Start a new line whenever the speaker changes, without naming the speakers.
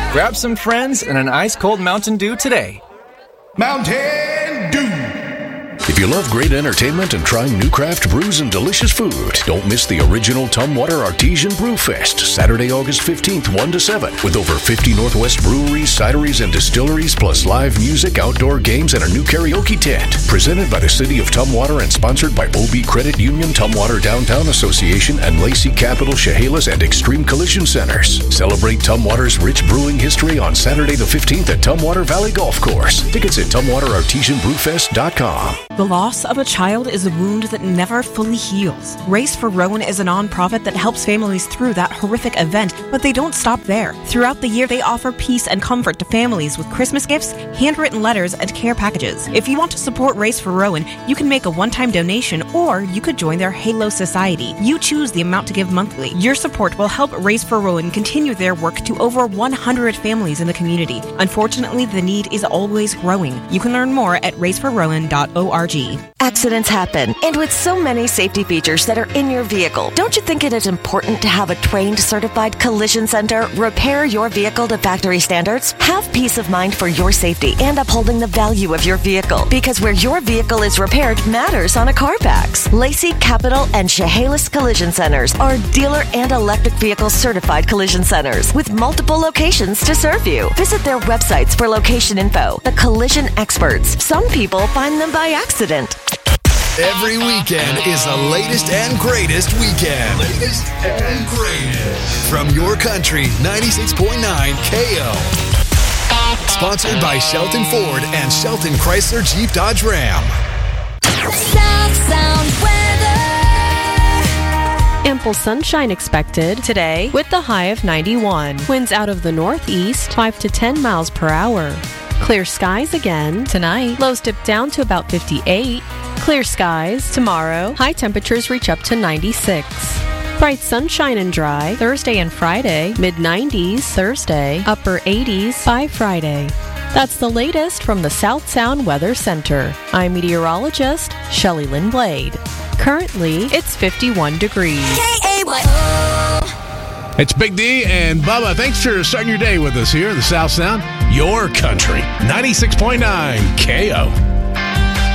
Grab some friends and an ice-cold Mountain Dew today.
Mountain Dew.
If you love great entertainment and trying new craft brews and delicious food, don't miss the original Tumwater Artesian Brew Fest, Saturday, August 15th, 1 to 7, with over 50 Northwest breweries, cideries, and distilleries, plus live music, outdoor games, and a new karaoke tent. Presented by the City of Tumwater and sponsored by OB Credit Union, Tumwater Downtown Association, and Lacey Capital, Chehalis, and Extreme Collision Centers. Celebrate Tumwater's rich brewing history on Saturday the 15th at Tumwater Valley Golf Course. Tickets at TumwaterArtesianBrewFest.com.
The loss of a child is a wound that never fully heals. Race for Rowan is a nonprofit that helps families through that horrific event, but they don't stop there. Throughout the year, they offer peace and comfort to families with Christmas gifts, handwritten letters, and care packages. If you want to support Race for Rowan, you can make a one-time donation, or you could join their Halo Society. You choose the amount to give monthly. Your support will help Race for Rowan continue their work to over 100 families in the community. Unfortunately, the need is always growing. You can learn more at raceforrowan.org.
Accidents happen, and with so many safety features that are in your vehicle, don't you think it is important to have a trained, certified collision center repair your vehicle to factory standards? Have peace of mind for your safety and upholding the value of your vehicle, because where your vehicle is repaired matters on a Carfax. Lacey Capital and Chehalis Collision Centers are dealer and electric vehicle certified collision centers with multiple locations to serve you. Visit their websites for location info. The Collision Experts. Some people find them by accident.
Every weekend is the latest and greatest weekend. Latest and greatest. From your country, 96.9 KO. Sponsored by Shelton Ford and Shelton Chrysler Jeep Dodge Ram.
South Sound weather.
Ample sunshine expected today with the high of 91. Winds out of the northeast, 5 to 10 miles per hour. Clear skies again tonight. Lows dip down to about 58. Clear skies tomorrow. High temperatures reach up to 96. Bright sunshine and dry Thursday and Friday. Mid-90s Thursday. Upper 80s by Friday. That's the latest from the South Sound Weather Center. I'm meteorologist Shelley Lynn Blade. Currently, it's 51 degrees.
It's Big D and Bubba. Thanks for starting your day with us here in the South Sound. Your country. 96.9 KO.